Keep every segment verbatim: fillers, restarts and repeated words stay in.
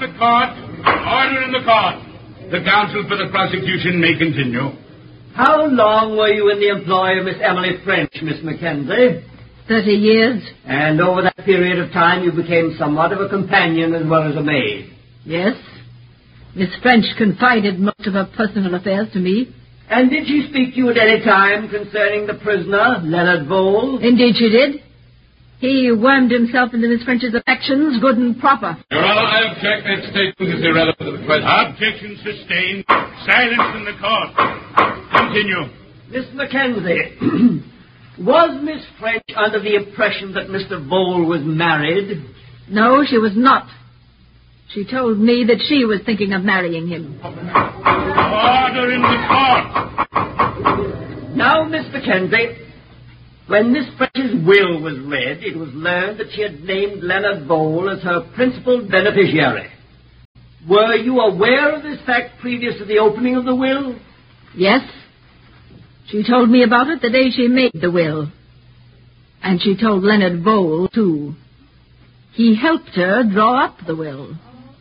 the court. Order in the court. The counsel for the prosecution may continue. How long were you in the employ of Miss Emily French, Miss Mackenzie? Thirty years. And over that period of time you became somewhat of a companion as well as a maid? Yes. Miss French confided most of her personal affairs to me. And did she speak to you at any time concerning the prisoner, Leonard Vole? Indeed she did. He wormed himself into Miss French's affections, good and proper. Your Honor, I object. That statement is irrelevant to the question. Objection sustained. Silence in the court. Continue. Miss Mackenzie, was Miss French under the impression that Mister Vole was married? No, she was not. She told me that she was thinking of marrying him. Order in the court. Now, Miss Mackenzie, when Miss French's will was read, it was learned that she had named Leonard Vole as her principal beneficiary. Were you aware of this fact previous to the opening of the will? Yes. She told me about it the day she made the will. And she told Leonard Vole, too. He helped her draw up the will.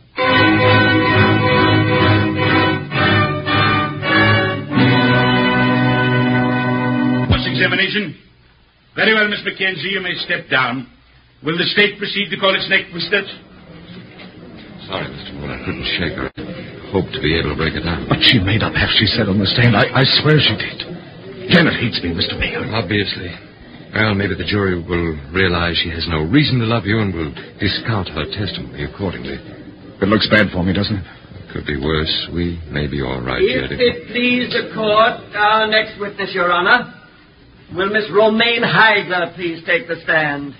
Cross-examination. Very well, Miss Mackenzie, you may step down. Will the state proceed to call its next witness? Sorry, Mister Moore, I couldn't shake her. I hoped to be able to break it down. But she made up half she said on the stand. I, I swear she did. Janet hates me, Mister Mayor. Obviously. Well, maybe the jury will realize she has no reason to love you and will discount her testimony accordingly. It looks bad for me, doesn't it? It could be worse. We may be all right If yet. it please the court, our next witness, Your Honor. Will Miss Romaine Heigler please take the stand?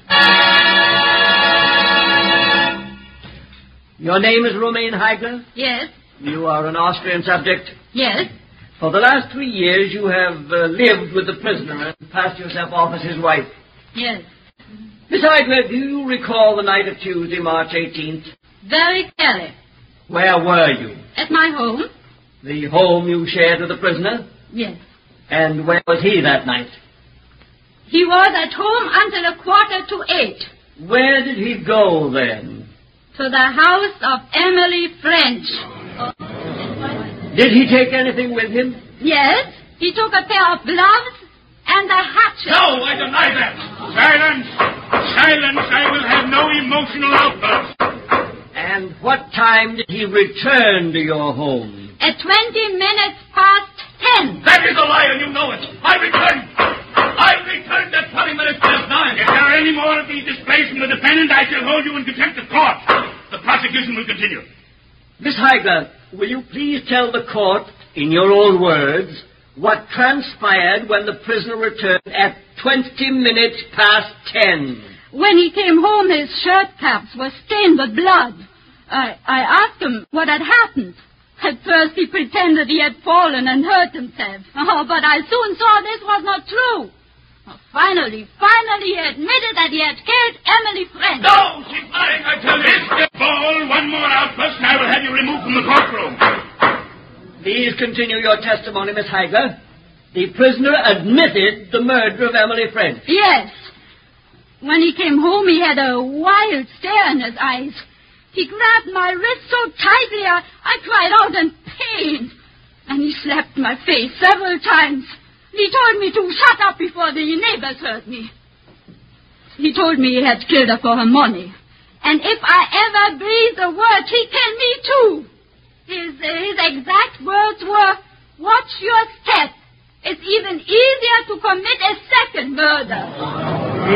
Your name is Romaine Heigler? Yes. You are an Austrian subject? Yes. For the last three years you have uh, lived with the prisoner and passed yourself off as his wife. Yes. Miss Heigler, do you recall the night of Tuesday, March eighteenth? Very clearly. Where were you? At my home? The home you shared with the prisoner? Yes. And where was he that night? He was at home until a quarter to eight. Where did he go then? To the house of Emily French. Did he take anything with him? Yes. He took a pair of gloves and a hatchet. No, I deny that. Silence. Silence. I will have no emotional outburst. And what time did he return to your home? At twenty minutes past ten. That is a lie, and you know it. I returned. I returned at twenty minutes past nine. If there are any more of these displays from the defendant, I shall hold you in contempt of court. The prosecution will continue. Miss Heigler, will you please tell the court, in your own words, what transpired when the prisoner returned at twenty minutes past ten? When he came home, his shirt caps were stained with blood. I, I asked him what had happened. At first he pretended he had fallen and hurt himself. Oh, but I soon saw this was not true. Oh, finally, finally he admitted that he had killed Emily French. No, she's lying, I tell you. Mister Ball, one more outburst and I will have you removed from the courtroom. Please continue your testimony, Miss Heigler. The prisoner admitted the murder of Emily French. Yes. When he came home, he had a wild stare in his eyes. He grabbed my wrist so tightly, I, I cried out in pain. And he slapped my face several times. He told me to shut up before the neighbors heard me. He told me he had killed her for her money. And if I ever breathed a word, he'd kill me too. His, his exact words were, watch your step. It's even easier to commit a second murder.